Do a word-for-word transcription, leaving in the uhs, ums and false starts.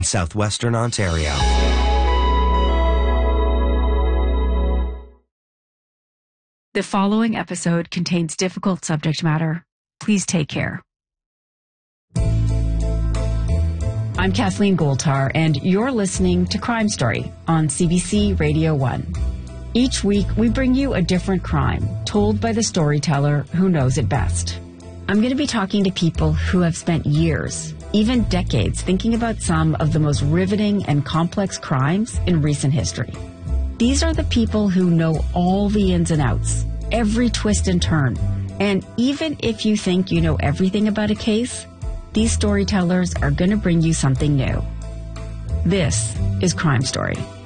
southwestern Ontario. The following episode contains difficult subject matter. Please take care. I'm Kathleen Goldtar, and you're listening to Crime Story on C B C Radio one. Each week, we bring you a different crime told by the storyteller who knows it best. I'm going to be talking to people who have spent years, even decades, thinking about some of the most riveting and complex crimes in recent history. These are the people who know all the ins and outs, every twist and turn. And even if you think you know everything about a case, these storytellers are going to bring you something new. This is Crime Story.